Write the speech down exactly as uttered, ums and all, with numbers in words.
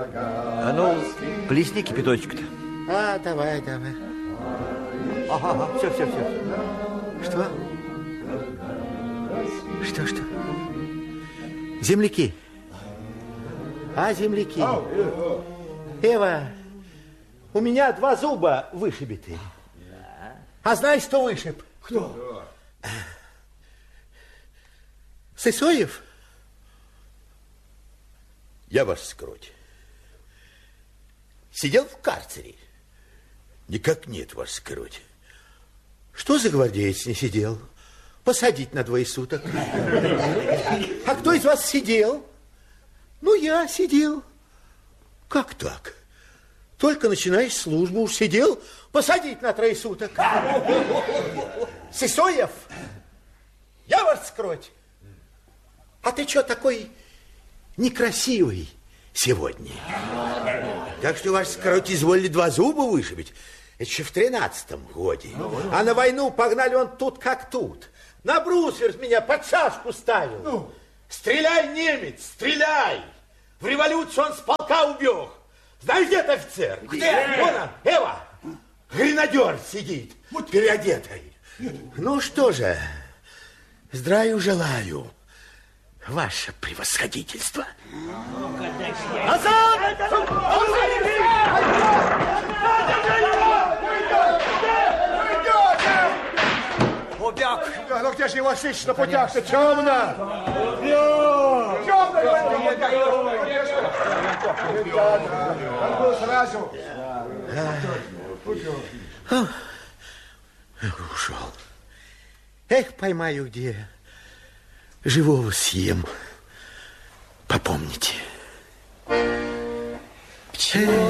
А ну, плесни кипяточек-то. А, давай, давай. Ага, ага, все, все, все. Что? Что, что? Земляки. А, земляки. Эва, у меня два зуба вышибиты. А знаешь, кто вышиб? Кто? Сысоев? Я вас скруть. Сидел в карцере. Никак нет вас скрыть. Что за гвардеец не сидел? Посадить на двое суток. А кто из вас сидел? Ну, я сидел. Как так? Только начинаешь службу, уж сидел, посадить на трое суток. Сысоев, я вас скрыть. А ты что такой некрасивый сегодня? Так что, ваш скрыть, изволили два зуба вышибить. Это еще в тринадцатом годе. А на войну погнали он тут как тут. На брусверс меня под шашку ставил. Ну? Стреляй, немец, стреляй! В революцию он с полка убег. Знаешь, где этот офицер? Где? Вон он, Эва, гренадер сидит, вот переодетый. Ну что же, здравия желаю, ваше превосходительство. Назад! Убег. Да, ну где же его сыщешь на путях-то? Темно! Темно! Он был сразу. Ушел. Эх, поймаю где. Живого съем. Попомните.